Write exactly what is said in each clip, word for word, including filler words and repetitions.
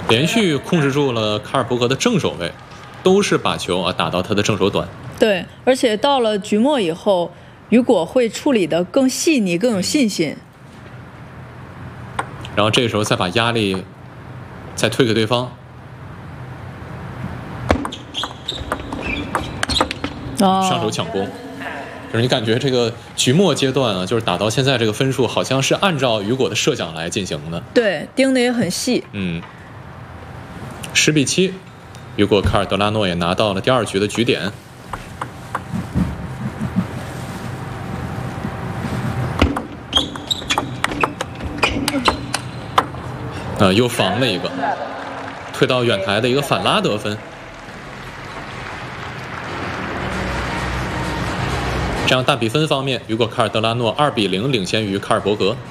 连续控制住了卡尔伯格的正手位，都是把球啊打到他的正手短。 对，而且到了局末以后，雨果会处理得更细腻，更有信心。 然后这个时候再把压力再推给对方。 哦， 上手抢攻。就是你感觉这个局末阶段啊，就是打到现在这个分数，好像是按照雨果的设想来进行的。 对，盯得也很细。 嗯，十比七，雨果卡尔德拉诺也拿到了第二局的局点。啊，又防了一个，推到远台的一个反拉得分。这样大比分方面，雨果卡尔德拉诺二比零领先于卡尔伯格。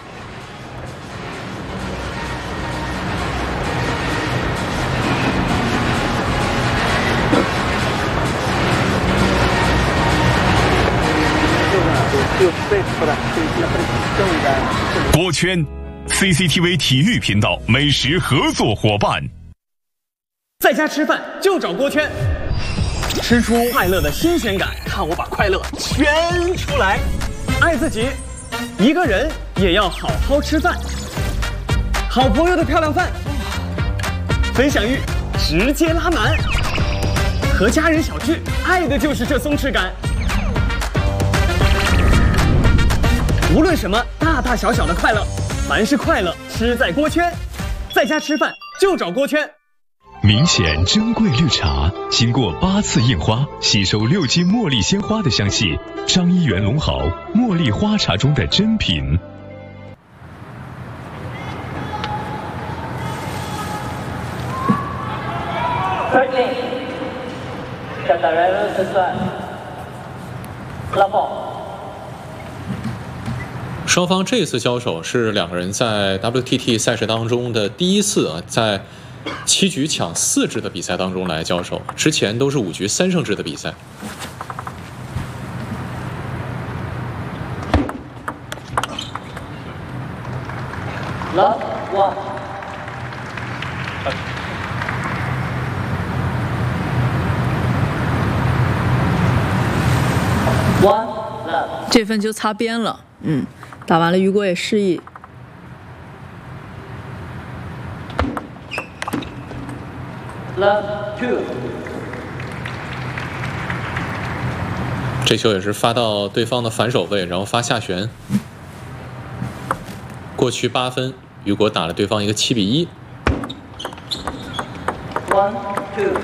锅圈 C C T V 体育频道美食合作伙伴。 在家吃饭就找锅圈，吃出快乐的新鲜感，看我把快乐圈出来。爱自己，一个人也要好好吃饭。好朋友的漂亮饭，分享欲直接拉满。和家人小聚，爱的就是这松弛感。无论什么大大小小的快乐，凡是快乐吃在锅圈。在家吃饭就找锅圈。 明显珍贵绿茶，经过八次印花，吸收六斤茉莉鲜花的香气。张一元龙豪茉莉花茶中的珍品。 双方这次交手是两个人在 W T T 赛事当中的第一次啊，在七局抢四支的比赛当中来交手，之前都是五局三胜制的比赛。 Love one。One love。 这分就擦边了，嗯，打完了，雨果也示意。 Love two。 这球也是发到对方的反手位，然后发下旋。过去八分，雨果打了对方一个七比一。 One two。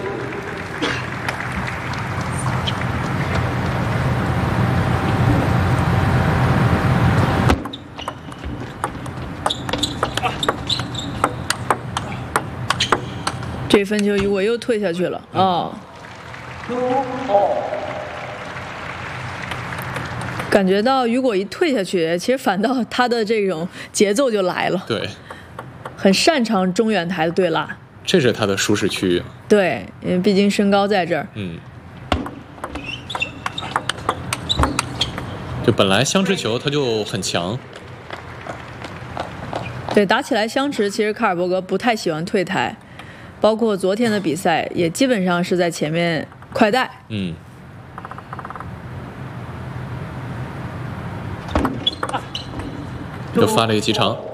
这分球雨果又退下去了啊、哦！感觉到雨果一退下去，其实反倒他的这种节奏就来了。 对， 很擅长中远台的对拉， 这是他的舒适区域。 对，因为毕竟身高在这儿。 嗯。就本来相持球他就很强。 对，打起来相持，其实卡尔伯格不太喜欢退台。包括昨天的比赛，也基本上是在前面快带。 嗯。又发了一个击长。